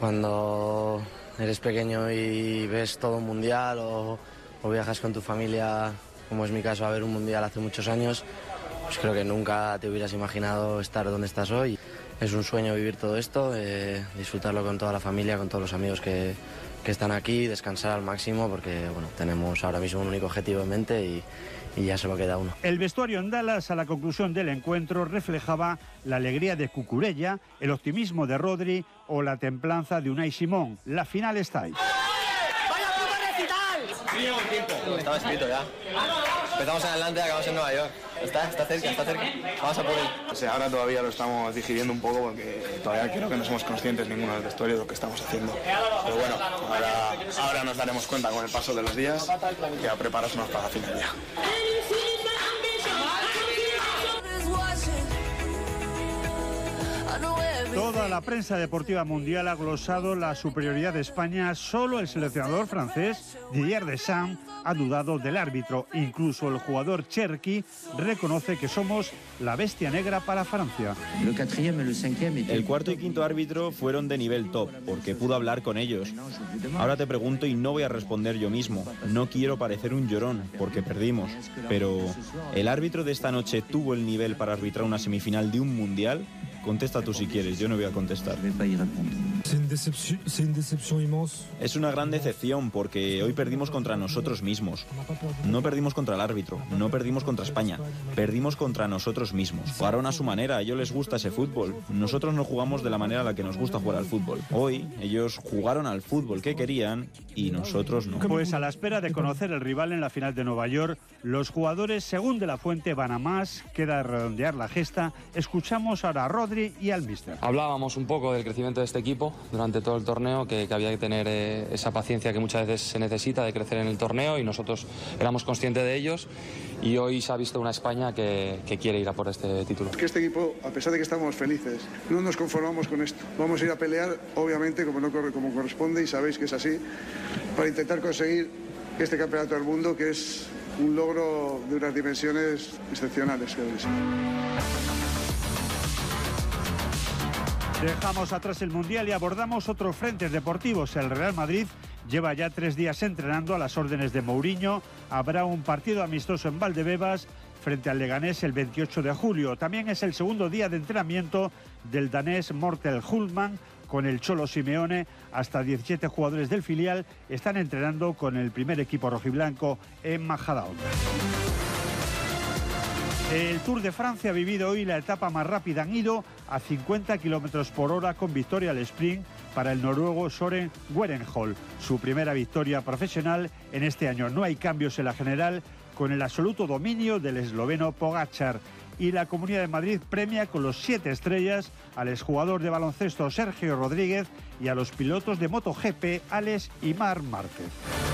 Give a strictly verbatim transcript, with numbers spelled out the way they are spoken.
Cuando eres pequeño y ves todo un mundial o, o viajas con tu familia, como es mi caso, a ver un mundial hace muchos años, pues creo que nunca te hubieras imaginado estar donde estás hoy. Es un sueño vivir todo esto, eh, disfrutarlo con toda la familia, con todos los amigos que, que están aquí, descansar al máximo, porque bueno, tenemos ahora mismo un único objetivo en mente y, y ya solo queda uno. El vestuario en Dallas a la conclusión del encuentro reflejaba la alegría de Cucurella, el optimismo de Rodri o la templanza de Unai Simón. La final está ahí. ¡Vaya puto recital! Estaba escrito ya. Empezamos en Atlanta y acabamos en Nueva York. Está, está cerca, está cerca. Vamos a por él. O sea, ahora todavía lo estamos digiriendo un poco porque todavía creo que no somos conscientes ninguno del vestuario de lo que estamos haciendo. Pero bueno, ahora, ahora nos daremos cuenta con el paso de los días y a prepararnos para la final ya. Toda la prensa deportiva mundial ha glosado la superioridad de España. Solo el seleccionador francés, Didier Deschamps, ha dudado del árbitro. Incluso el jugador Cherki reconoce que somos la bestia negra para Francia. El cuarto y quinto árbitro fueron de nivel top, porque pudo hablar con ellos. Ahora te pregunto y no voy a responder yo mismo. No quiero parecer un llorón, porque perdimos. Pero, ¿el árbitro de esta noche tuvo el nivel para arbitrar una semifinal de un mundial? Contesta tú si quieres, yo no voy a contestar. Es una gran decepción porque hoy perdimos contra nosotros mismos. No perdimos contra el árbitro, no perdimos contra España, perdimos contra nosotros mismos. Jugaron a su manera, a ellos les gusta ese fútbol. Nosotros no jugamos de la manera a la que nos gusta jugar al fútbol. Hoy ellos jugaron al fútbol que querían y nosotros no. Pues a la espera de conocer el rival en la final de Nueva York, los jugadores, según De La Fuente, van a más. Queda redondear la gesta. Escuchamos ahora a Rodri y al míster. Hablábamos un poco del crecimiento de este equipo durante todo el torneo, que, que había que tener eh, esa paciencia que muchas veces se necesita de crecer en el torneo, y nosotros éramos conscientes de ellos, y hoy se ha visto una España que, que quiere ir a por este título. Es que este equipo, a pesar de que estamos felices, no nos conformamos con esto. Vamos a ir a pelear, obviamente, como, no corre, como corresponde, y sabéis que es así, para intentar conseguir este campeonato del mundo, que es un logro de unas dimensiones excepcionales, creo que sí. Dejamos atrás el Mundial y abordamos otros frentes deportivos. El Real Madrid lleva ya tres días entrenando a las órdenes de Mourinho. Habrá un partido amistoso en Valdebebas frente al Leganés el veintiocho de julio. También es el segundo día de entrenamiento del danés Morten Hultmann con el Cholo Simeone. Hasta diecisiete jugadores del filial están entrenando con el primer equipo rojiblanco en Majadahonda. El Tour de Francia ha vivido hoy la etapa más rápida. Han ido a cincuenta kilómetros por hora con victoria al sprint para el noruego Søren Werenholm. Su primera victoria profesional en este año. No hay cambios en la general, con el absoluto dominio del esloveno Pogačar. Y la Comunidad de Madrid premia con los siete estrellas al exjugador de baloncesto Sergio Rodríguez y a los pilotos de MotoGP Alex y Marc Márquez.